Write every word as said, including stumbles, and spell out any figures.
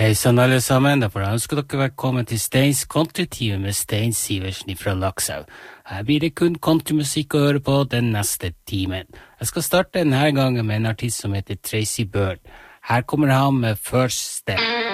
Hei sann alle sammen, da får jeg ønske dere velkommen til Steins Country-time med Stein Siversen fra Lakshaug. Her blir det kun countrymusikk å høre på den neste timen. Jeg skal starte denne gangen med en artist som heter Tracy Byrd. Her kommer han med First Step.